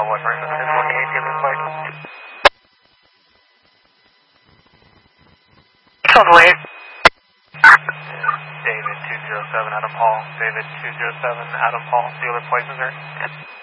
what Marine is 1K, dealer plate. Wait. David 207 Adam Hall. David 207 Adam Hall, dealer plate, Missouri.